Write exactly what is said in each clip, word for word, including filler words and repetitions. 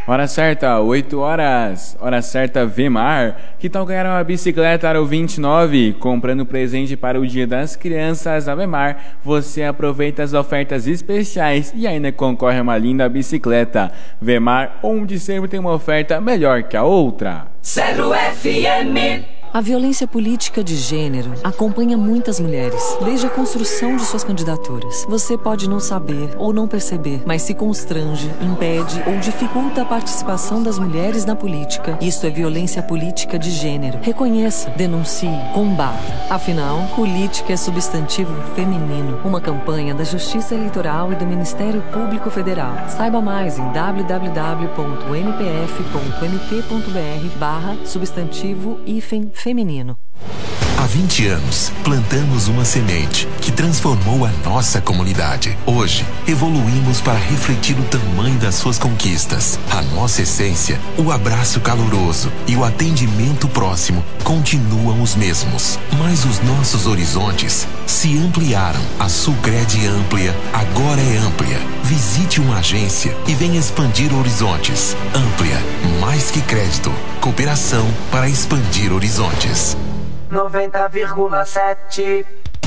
Hora certa, oito horas. Hora certa, Vemar. Que tal ganhar uma bicicleta Aro vinte e nove? Comprando presente para o Dia das Crianças na Vemar, você aproveita as ofertas especiais e ainda concorre a uma linda bicicleta. Vemar, onde sempre tem uma oferta melhor que a outra. Zero F M. A violência política de gênero acompanha muitas mulheres, desde a construção de suas candidaturas. Você pode não saber ou não perceber, mas se constrange, impede ou dificulta a participação das mulheres na política. Isso é violência política de gênero. Reconheça, denuncie, combata. Afinal, política é substantivo feminino. Uma campanha da Justiça Eleitoral e do Ministério Público Federal. Saiba mais em w w w ponto m p f ponto m p ponto b r barra substantivo hífen feminino. Há vinte anos, plantamos uma semente que transformou a nossa comunidade. Hoje, evoluímos para refletir o tamanho das suas conquistas. A nossa essência, o abraço caloroso e o atendimento próximo continuam os mesmos. Mas os nossos horizontes se ampliaram. A Sulcred Amplia agora é amplia. Visite uma agência e venha expandir horizontes. Amplia, mais que crédito. Cooperação para expandir horizontes. noventa vírgula sete.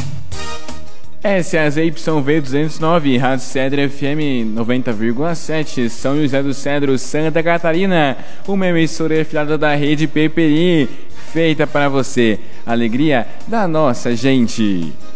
S A Z Y V duzentos e nove, Rádio Cedro F M noventa vírgula sete, São José do Cedro, Santa Catarina, uma emissora afiliada da Rede Peperi, feita para você, alegria da nossa gente.